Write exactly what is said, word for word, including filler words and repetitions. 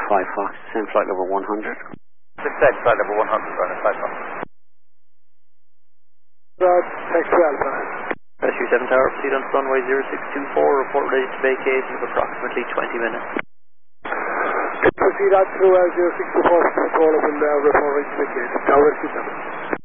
five Fox, send flight level one hundred. Descend flight level one hundred, running five Fox. Road, take twelve. Rescue seven Tower, proceed on runway zero six two four, report ready to vacate in approximately twenty minutes. Proceed on through uh, zero six two four, control of the uh, report ready to vacate. Tower, rescue seven.